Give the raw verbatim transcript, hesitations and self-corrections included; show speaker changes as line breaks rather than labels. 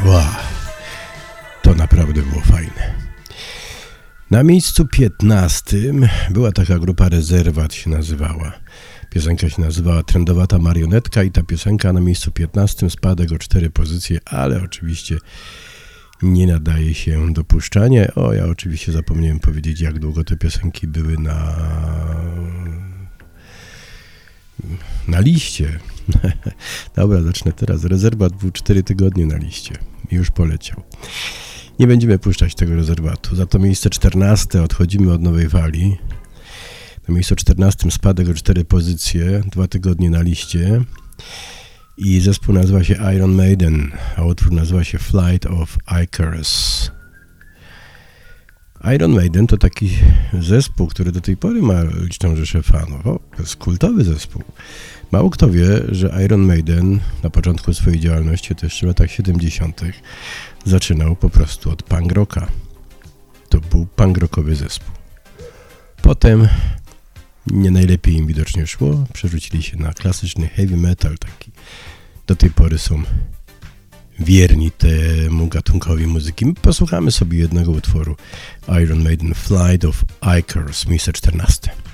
Wow, to naprawdę było fajne. Na miejscu piętnastym była taka grupa Rezerwat się nazywała. Piosenka się nazywała Trendowata Marionetka i ta piosenka na miejscu piętnastym spadek o cztery pozycje, ale oczywiście nie nadaje się do puszczania. O, ja oczywiście zapomniałem powiedzieć, jak długo te piosenki były na na liście. Dobra, zacznę teraz. Rezerwat był cztery tygodnie na liście i już poleciał. Nie będziemy puszczać tego rezerwatu. Za to miejsce czternaste odchodzimy od Nowej Fali. Na miejscu czternastym spadek o cztery pozycje, dwa tygodnie na liście. I zespół nazywa się Iron Maiden, a utwór nazywa się Flight of Icarus. Iron Maiden to taki zespół, który do tej pory ma liczną rzeszę fanów. O, to jest kultowy zespół. Mało kto wie, że Iron Maiden na początku swojej działalności, to jeszcze w latach siedemdziesiątych, zaczynał po prostu od punk rocka. To był punk rockowy zespół. Potem nie najlepiej im widocznie szło, przerzucili się na klasyczny heavy metal, taki do tej pory są wierni temu gatunkowi muzyki. Posłuchamy sobie jednego utworu Iron Maiden, Flight of Icarus, miejsce czternaste.